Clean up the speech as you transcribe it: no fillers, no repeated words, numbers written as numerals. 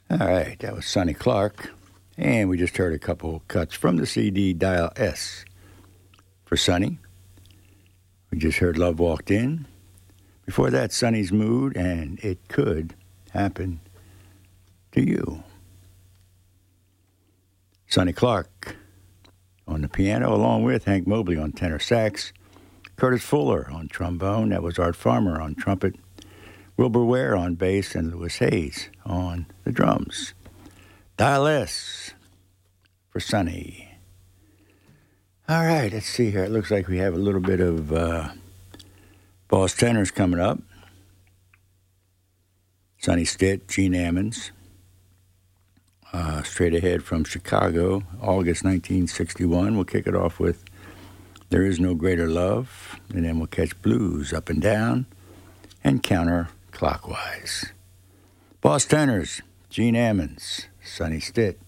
All right, that was Sonny Clark. And we just heard a couple cuts from the CD Dial S for Sonny. We just heard Love Walked In. Before that, Sonny's Mood and It Could Happen to You. Sonny Clark on the piano, along with Hank Mobley on tenor sax, Curtis Fuller on trombone, that was Art Farmer on trumpet, Wilbur Ware on bass, and Louis Hayes on the drums. Dial S for Sonny. All right, let's see here. It looks like we have a little bit of Boss Tenors coming up. Sonny Stitt, Gene Ammons. Straight ahead from Chicago, August 1961. We'll kick it off with There Is No Greater Love, and then we'll catch Blues Up and Down and Counterclockwise. Boss Tenors, Gene Ammons, Sonny Stitt.